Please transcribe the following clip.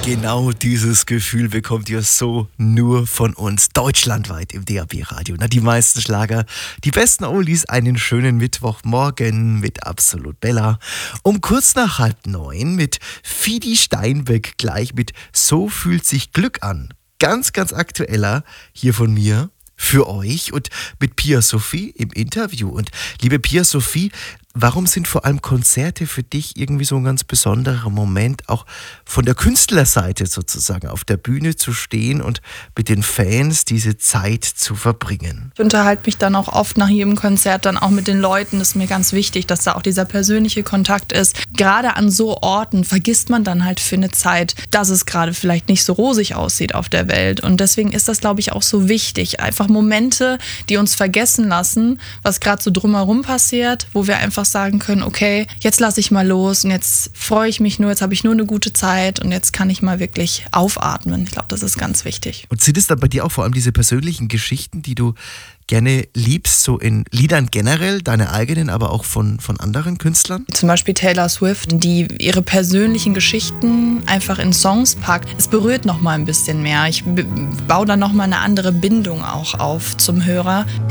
Genau dieses Gefühl bekommt ihr so nur von uns, deutschlandweit im DAB-Radio. Na, die meisten Schlager, die besten Oldies, einen schönen Mittwochmorgen mit Absolut Bella. Um kurz nach 8:30 mit Fidi Steinbeck gleich mit So fühlt sich Glück an. Ganz, ganz aktueller hier von mir für euch und mit Pia Sophie im Interview. Und liebe Pia Sophie, warum sind vor allem Konzerte für dich irgendwie so ein ganz besonderer Moment, auch von der Künstlerseite sozusagen auf der Bühne zu stehen und mit den Fans diese Zeit zu verbringen? Ich unterhalte mich dann auch oft nach jedem Konzert dann auch mit den Leuten. Das ist mir ganz wichtig, dass da auch dieser persönliche Kontakt ist. Gerade an so Orten vergisst man dann halt für eine Zeit, dass es gerade vielleicht nicht so rosig aussieht auf der Welt. Und deswegen ist das, glaube ich, auch so wichtig. Einfach Momente, die uns vergessen lassen, was gerade so drumherum passiert, wo wir einfach sagen können, okay, jetzt lasse ich mal los und jetzt freue ich mich nur, jetzt habe ich nur eine gute Zeit und jetzt kann ich mal wirklich aufatmen. Ich glaube, das ist ganz wichtig. Und sind es dann bei dir auch vor allem diese persönlichen Geschichten, die du gerne liebst, so in Liedern generell, deine eigenen, aber auch von anderen Künstlern? Zum Beispiel Taylor Swift, die ihre persönlichen Geschichten einfach in Songs packt. Es berührt noch mal ein bisschen mehr. Ich baue dann noch mal eine andere Bindung auch auf zum Hörer.